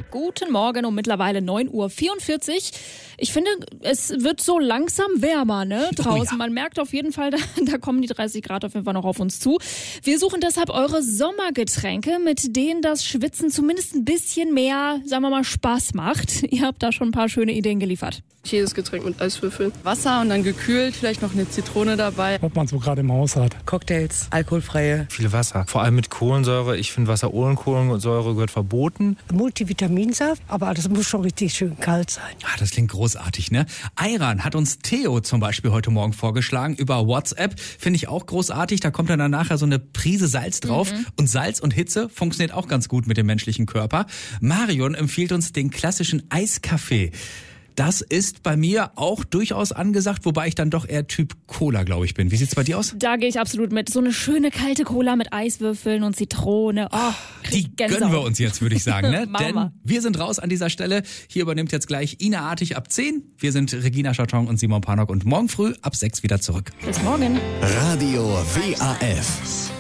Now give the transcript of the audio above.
Guten Morgen um mittlerweile 9:44 Uhr. Ich finde, es wird so langsam wärmer, ne? Draußen. Oh ja. Man merkt auf jeden Fall, da kommen die 30 Grad auf jeden Fall noch auf uns zu. Wir suchen deshalb eure Sommergetränke, mit denen das Schwitzen zumindest ein bisschen mehr, sagen wir mal, Spaß macht. Ihr habt da schon ein paar schöne Ideen geliefert. Jedes Getränk mit Eiswürfeln. Wasser und dann gekühlt, vielleicht noch eine Zitrone dabei. Was man so gerade im Haus hat. Cocktails, alkoholfreie. Viel Wasser, vor allem mit Kohlensäure. Ich finde Wasser ohne Kohlensäure gehört verboten. Multivitaminsaft, aber das muss schon richtig schön kalt sein. Das klingt großartig, ne? Ayran hat uns Theo zum Beispiel heute Morgen vorgeschlagen über WhatsApp. Finde ich auch großartig. Da kommt dann nachher so eine Prise Salz drauf. Und Salz und Hitze funktioniert auch ganz gut mit dem menschlichen Körper. Marion empfiehlt uns den klassischen Eiskaffee. Das ist bei mir auch durchaus angesagt, wobei ich dann doch eher Typ Cola, glaube ich, bin. Wie sieht's bei dir aus? Da gehe ich absolut mit. So eine schöne kalte Cola mit Eiswürfeln und Zitrone. Oh, Die gönnen wir uns jetzt, würde ich sagen. Ne? Machen Denn wir. wir sind raus an dieser Stelle. Hier übernimmt jetzt gleich Ina Artig ab 10. Wir sind Regina Charton und Simon Panok und morgen früh ab 6 wieder zurück. Bis morgen. Radio WAF.